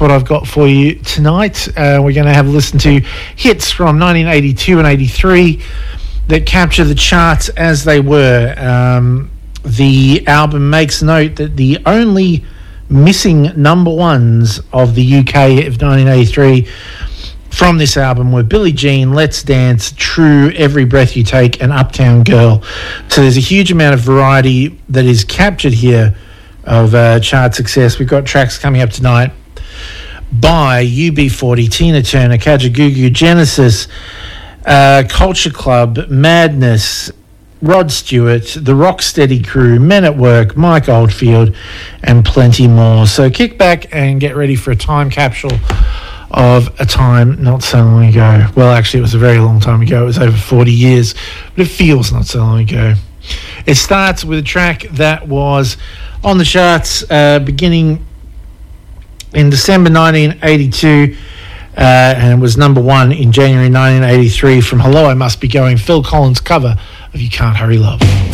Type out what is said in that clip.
what I've got for you tonight. We're going to have a listen to hits from 1982 and 83 that capture the charts as they were. The album makes note that the only missing number ones of the UK of 1983 from this album were Billie Jean, Let's Dance, True, Every Breath You Take, and Uptown Girl. So there's a huge amount of variety that is captured here of chart success. We've got tracks coming up tonight by UB40, Tina Turner, Kajagoogoo, Genesis, Culture Club, Madness, Rod Stewart, The Rocksteady Crew, Men at Work, Mike Oldfield, and plenty more. So kick back and get ready for a time capsule of a time not so long ago. Well, actually, it was a very long time ago. It was over 40 years, but it feels not so long ago. It starts with a track that was on the charts beginning in December 1982, and it was number one in January 1983 from Hello, I Must Be Going, Phil Collins' cover of You Can't Hurry Love.